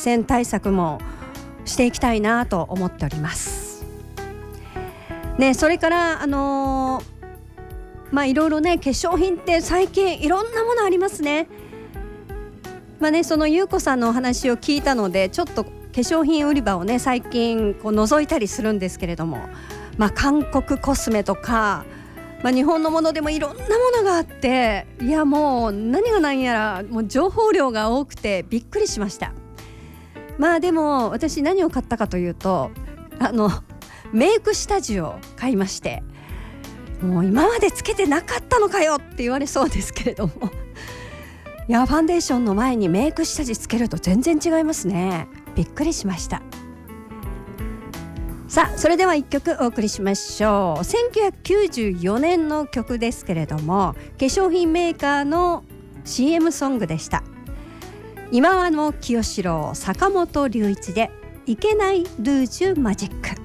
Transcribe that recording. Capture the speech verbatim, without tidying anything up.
染対策もしていきたいなと思っておりますね。それからあのー、まあいろいろね、化粧品って最近いろんなものありますね。まあね、そのゆうこさんのお話を聞いたので、ちょっと化粧品売り場をね最近こう覗いたりするんですけれども、まあ韓国コスメとか、まあ、日本のものでもいろんなものがあって、いやもう何が何やらもう情報量が多くてびっくりしました。まあでも私何を買ったかというと、あのメイク下地を買いまして、もう今までつけてなかったのかよって言われそうですけれどもいやファンデーションの前にメイク下地つけると全然違いますね。びっくりしました。さあそれではいっきょくお送りしましょう。せんきゅうひゃくきゅうじゅうよねんの曲ですけれども、化粧品メーカーの シーエム ソングでした。今和の清志郎、坂本龍一でいけないルージュマジック。